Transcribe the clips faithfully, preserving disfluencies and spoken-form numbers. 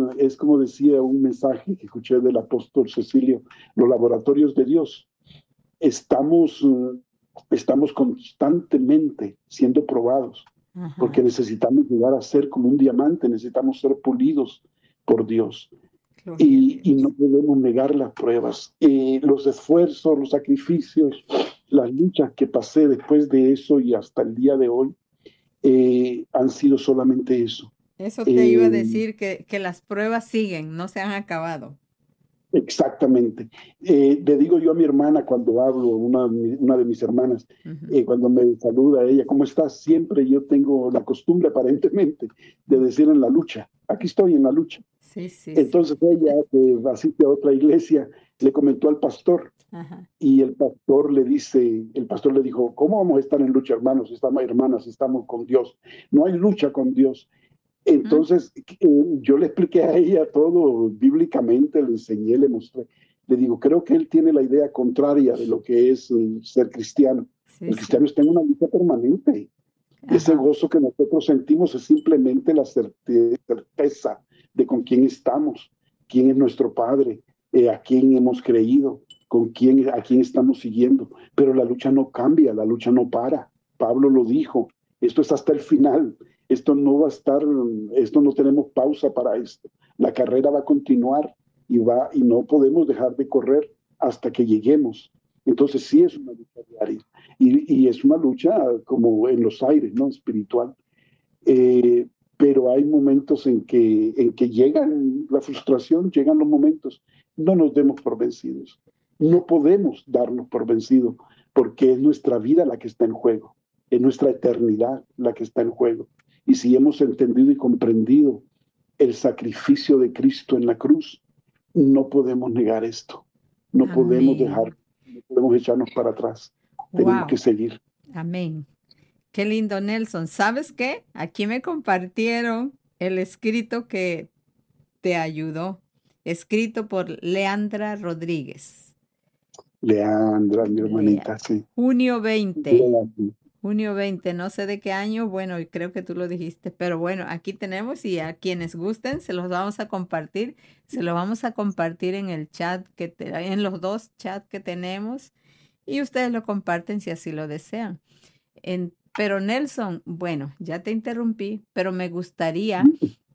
uh, es como decía un mensaje que escuché del apóstol Cecilio, los laboratorios de Dios. Estamos, uh, estamos constantemente siendo probados porque Ajá, necesitamos llegar a ser como un diamante, necesitamos ser pulidos por Dios. gloria a Y, y no Dios. podemos negar las pruebas. Eh, los esfuerzos, los sacrificios, las luchas que pasé después de eso y hasta el día de hoy eh, han sido solamente eso. Eso te iba a Eh, decir que, que las pruebas siguen, no se han acabado. Exactamente. Eh, le digo yo a mi hermana cuando hablo, una, una de mis hermanas, Ujú, eh, cuando me saluda ella, ¿cómo estás? Siempre yo tengo la costumbre aparentemente de ujú. decir en la lucha, aquí estoy en la lucha. Sí, sí, sí. Entonces ella, que asiste a otra iglesia, le comentó al pastor Ajá. y el pastor le dice, el pastor le dijo, ¿cómo vamos a estar en lucha, hermanos? Estamos, hermanas, estamos con Dios. No hay lucha con Dios. ¿Mm? Entonces, eh, yo le expliqué a ella todo bíblicamente, le enseñé, le mostré. Le digo, creo que él tiene la idea contraria de lo que es eh, ser cristiano. Sí, El sí. cristiano está en una lucha permanente. Ese Ajá. gozo que nosotros sentimos es simplemente la certe- certeza de con quién estamos, quién es nuestro Padre, eh, a quién hemos creído, con quién, a quién estamos siguiendo. Pero la lucha no cambia, la lucha no para. Pablo lo dijo, esto es hasta el final. Esto no va a estar, esto no tenemos pausa para esto. La carrera va a continuar y va y no podemos dejar de correr hasta que lleguemos. Entonces sí es una lucha diaria y, y es una lucha como en los aires, ¿no? Espiritual. Eh, pero hay momentos en que, en que llegan la frustración, llegan los momentos. No nos demos por vencidos. Ah, No podemos darnos por vencidos porque es nuestra vida la que está en juego, es nuestra eternidad la que está en juego. Y si hemos entendido y comprendido el sacrificio de Cristo en la cruz, no podemos negar esto. No podemos dejar, amén. no podemos echarnos para atrás. Tenemos que Wow. seguir. Amén. Qué lindo, Nelson. ¿Sabes qué? Aquí me compartieron el escrito que te ayudó, escrito por Leandra Rodríguez. Leandra, mi Lea. hermanita, sí. Junio veinte. Lea, Junio veinte, no sé de qué año, bueno, y creo que tú lo dijiste, pero bueno, aquí tenemos y a quienes gusten se los vamos a compartir, se los vamos a compartir en el chat que te- en los dos chats que tenemos y ustedes lo comparten si así lo desean. En- pero Nelson, bueno, ya te interrumpí, pero me gustaría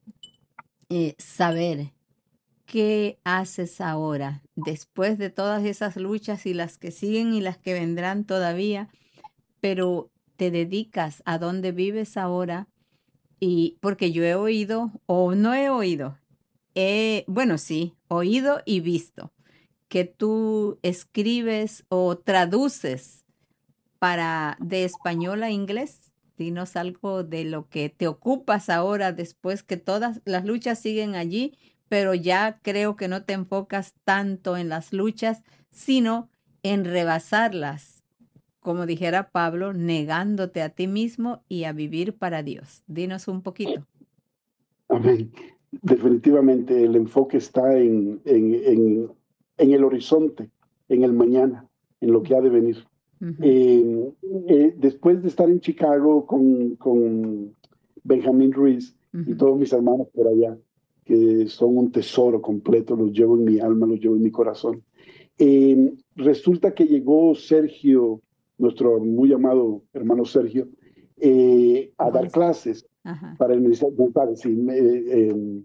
eh, saber qué haces ahora después de todas esas luchas y las que siguen y las que vendrán todavía, pero te dedicas a dónde vives ahora y porque yo he oído o no he oído, he, bueno, sí, oído y visto que tú escribes o traduces para de español a inglés. Dinos algo de lo que te ocupas ahora después que todas las luchas siguen allí, pero ya creo que no te enfocas tanto en las luchas, sino en rebasarlas, como dijera Pablo, negándote a ti mismo y a vivir para Dios. Dinos un poquito. amén. Definitivamente el enfoque está en, en, en, en el horizonte, en el mañana, en lo que ha de venir. Ujú, Eh, eh, después de estar en Chicago con, con Benjamín Ruiz y ujú. todos mis hermanos por allá, que son un tesoro completo, los llevo en mi alma, los llevo en mi corazón. Eh, resulta que llegó Sergio, nuestro muy amado hermano Sergio, eh, a dar Gonz- clases Ajá. para el Ministerio González, sí, eh, eh,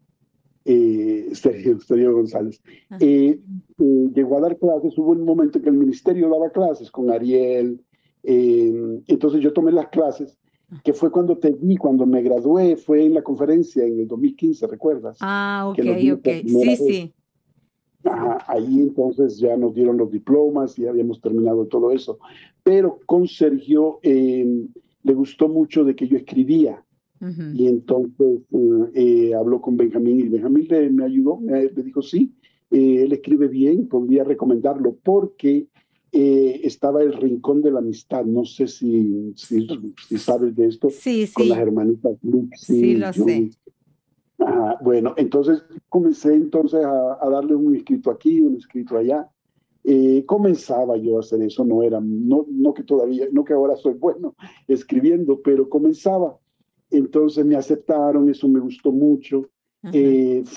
eh, Sergio, Sergio González. Ah, Eh, eh, Llegó a dar clases, hubo un momento en que el ministerio daba clases con Ariel, eh, entonces yo tomé las clases, que fue cuando te vi, cuando me gradué, fue en la conferencia en el dos mil quince, ¿recuerdas? ah, Que ok, nos vimos ok. por primera Sí, vez. sí. Sí. Ajá, ahí entonces ya nos dieron los diplomas y habíamos terminado todo eso. Pero con Sergio eh, le gustó mucho de que yo escribía Ujú. y entonces eh, eh, habló con Benjamín y Benjamín le, me ayudó, me, me dijo sí, eh, él escribe bien, podría recomendarlo porque eh, estaba el Rincón de la Amistad, no sé si, si, si sabes de esto, Sí, con las sí, hermanitas sí Luxie, lo sé. Julie. Ajá, bueno, entonces comencé entonces a, a darle un escrito aquí, un escrito allá. Eh, comenzaba yo a hacer eso, no era, no, no que todavía, no que ahora soy bueno escribiendo, pero comenzaba. Entonces me aceptaron, eso me gustó mucho. Ajá. Eh,